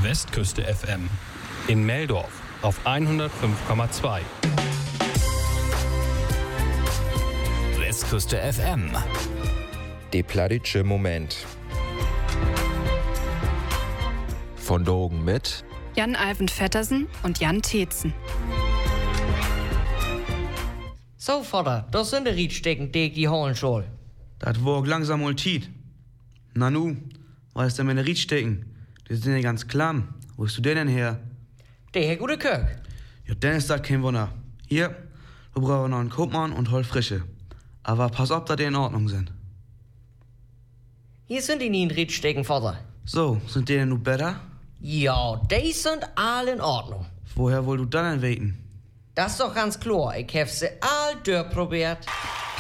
Westküste FM. In Meldorf auf 105,2. Westküste FM. Der plattdeutsche Moment. Von Dogen mit Jan-Alven Vettersen und Jan Teetzen. So, Vater, das sind die Riedstecken, die ich die holen soll. Das war langsam mal Tiet. Na nu, was ist denn meine Riedstecken? Die sind ja ganz klamm. Wo ist du denn her? Der Herr gute Kirk. Ja, dann ist das kein Wunder. Hier, wir brauchen noch einen Koopmann und hol frische. Aber pass auf, dass die in Ordnung sind. Hier sind die nie in Riedstecken, Vater. So, sind die denn nun besser? Ja, die sind alle in Ordnung. Woher wollt du dann denn weten? Das ist doch ganz klar. Ich hab sie all durchprobiert.